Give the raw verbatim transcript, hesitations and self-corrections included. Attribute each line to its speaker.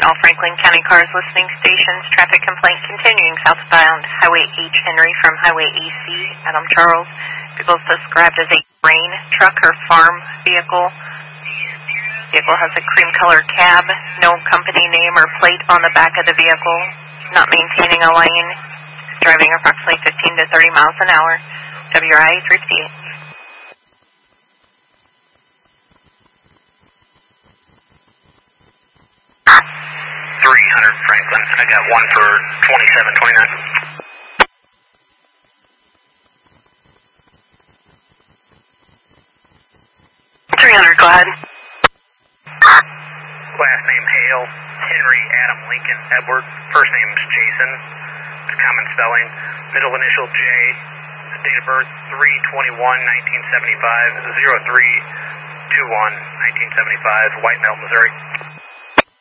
Speaker 1: all Franklin County cars, listening stations, traffic complaint continuing southbound Highway H. Henry from Highway A C, Adam Charles. Vehicle is described as a grain truck or farm vehicle. Vehicle has a cream colored cab, no company name or plate on the back of the vehicle, not maintaining a lane, driving approximately fifteen to thirty miles an hour. W R I three fifty-eight.
Speaker 2: three hundred Franklin. I got one for twenty-seven twenty-nine.
Speaker 1: three hundred, go ahead.
Speaker 2: Last name Hale, Henry Adam Lincoln Edward. First name is Jason. It's common spelling. Middle initial J. Date of birth three twenty-one nineteen seventy-five, zero three two one nineteen seventy-five, White Mill, Missouri.